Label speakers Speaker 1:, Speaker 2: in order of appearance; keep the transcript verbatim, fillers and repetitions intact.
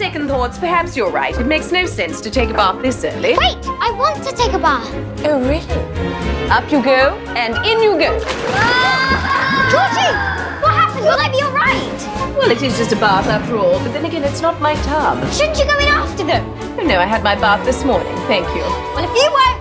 Speaker 1: second thoughts, perhaps you're right. It makes no sense to take a bath this early.
Speaker 2: Wait, I want to take a bath.
Speaker 1: Oh, really? Up you go, and in you go.
Speaker 2: Georgie! What happened? Will I be all right?
Speaker 1: Well, it is just a bath after all, but then again, it's not my tub.
Speaker 2: Shouldn't you go in after them?
Speaker 1: Oh, no, I had my bath this morning, thank you.
Speaker 2: Well, if you won't